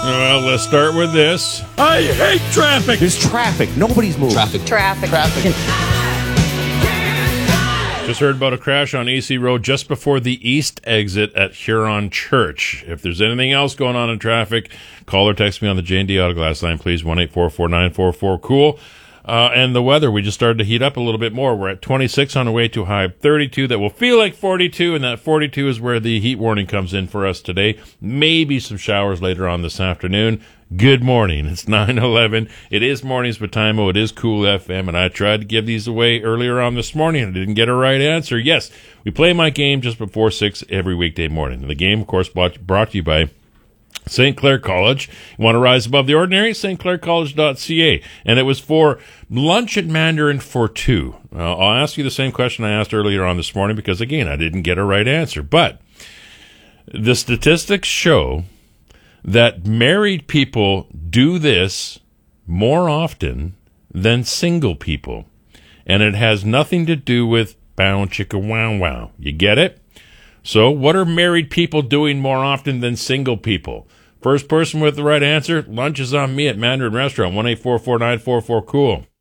Well, let's start with this. I hate traffic. There's traffic. Nobody's moving. Traffic. Just heard about a crash on AC Road just before the east exit at Huron Church. If there's anything else going on in traffic, call or text me on the J&D Autoglass line, please, 1-844-944-COOL. And the weather, we just started to heat up a little bit more. We're at 26 on the way to a high of 32. That will feel like 42, and that 42 is where the heat warning comes in for us today. Maybe some showers later on this afternoon. Good morning. It's 9:11. It is Mornings with Timo. It is Cool FM, and I tried to give these away earlier on this morning. I didn't get a right answer. Yes, we play my game just before 6 every weekday morning. And the game, of course, brought to you by St. Clair College. You want to rise above the ordinary? stclaircollege.ca. And it was for lunch at Mandarin for two. I'll ask you the same question I asked earlier on this morning because, again, I didn't get a right answer. But the statistics show that married people do this more often than single people. And it has nothing to do with bow chicka wow wow. You get it? So what are married people doing more often than single people? First person with the right answer, lunch is on me at Mandarin Restaurant, 1-844-944-COOL.